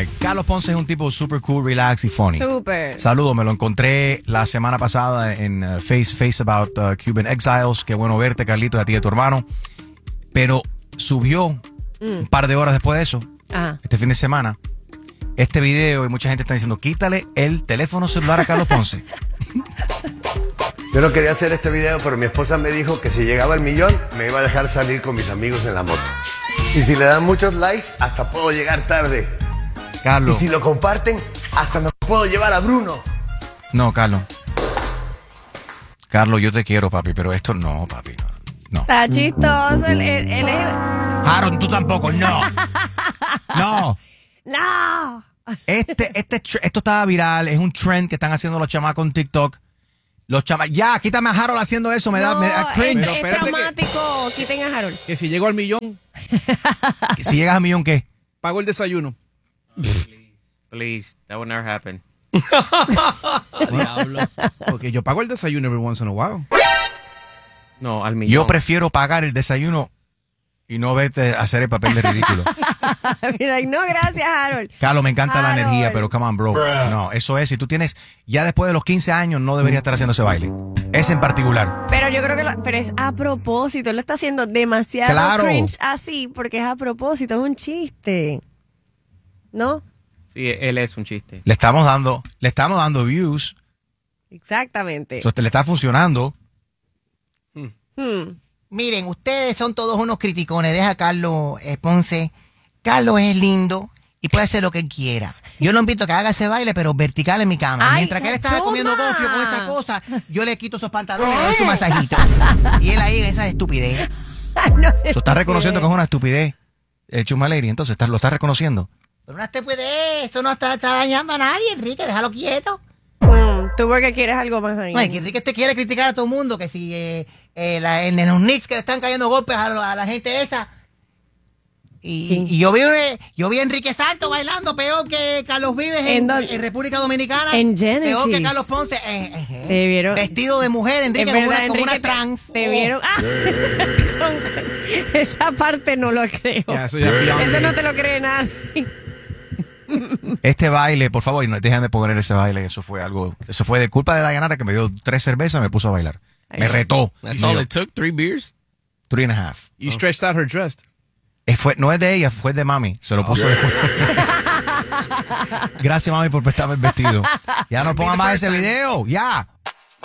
right. Carlos Ponce es un tipo super cool, relax y funny. Super. Saludos, me lo encontré la semana pasada en Face About Cuban Exiles. Qué bueno verte, Carlitos, a ti y a tu hermano. Pero subió un par de horas después de eso, este fin de semana, este video y mucha gente está diciendo, quítale el teléfono celular a Carlos Ponce. Yo no quería hacer este video, pero mi esposa me dijo que si llegaba al 1,000,000 me iba a dejar salir con mis amigos en la moto. Y si le dan muchos likes, hasta puedo llegar tarde. Carlos. Y si lo comparten, hasta me puedo llevar a Bruno. No, Carlos. Carlos, yo te quiero, papi, pero esto no, papi, no. Está chistoso. Él es... Aaron, tú tampoco, no. No. ¡No! Esto estaba viral, es un trend que están haciendo los chamacos en TikTok. Ya, quítame a Harold haciendo eso, me da cringe. Es traumático. Quiten a Harold. Que si llego al 1,000,000, Si llegas a 1,000,000, ¿qué? pago el desayuno. Please, that will never happen. Diablo. Porque yo pago el desayuno every once in a while. No, al 1,000,000. Yo prefiero pagar el desayuno y no verte hacer el papel de ridículo. Mira, no, gracias, Harold. Carlos, me encanta la Harold. energía, pero come on, bro. No, eso es, si tú tienes, ya después de los 15 años no deberías estar haciendo ese baile. Ese en particular. Pero yo creo que pero es a propósito. Él lo está haciendo demasiado Claro. cringe así porque es a propósito. Es un chiste. ¿No? Sí, él es un chiste. Le estamos dando views. Exactamente. Eso le está funcionando. Miren, ustedes son todos unos criticones. Deja a Carlos Ponce. Carlos es lindo y puede hacer lo que él quiera. Yo lo invito a que haga ese baile, pero vertical en mi cama. Ay, Mientras que él está Chuma. comiendo gofio con esa cosa, yo le quito esos pantalones y le doy su masajito. Y él ahí en esa estupidez. No, Eso está reconociendo que es una estupidez. Chuma Lady, entonces lo está reconociendo. Pero no estupidez, eso no está dañando a nadie, Enrique, déjalo quieto. tú porque quieres algo más ahí. Ay, que Enrique te quiere criticar a todo el mundo, que si en los Knicks que le están cayendo golpes a la gente esa. Y yo vi a Enrique Santos bailando peor que Carlos Vives en República Dominicana. En Genesis. Peor que Carlos Ponce. Te vieron. Vestido de mujer, Enrique, Es verdad, como una Enrique, trans. Te vieron. Esa parte no lo creo. Ya, eso ya es beyond Eso me. no te lo cree nadie. Este baile, por favor, no dejen de poner ese baile. Eso fue de culpa de Dayanara que me dio 3 cervezas y me puso a bailar. Me retó. That's all it took, 3 beers? 3.5. You stretched out her dress. No es de ella, fue de mami. Se lo puso después. Gracias, mami, por prestarme el vestido. Ya no ponga más ese video. Ya.